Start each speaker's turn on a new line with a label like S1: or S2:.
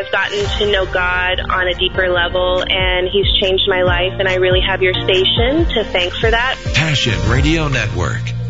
S1: I've gotten to know God on a deeper level, and He's changed my life, and I really have your station to thank for that.
S2: Passion Radio Network,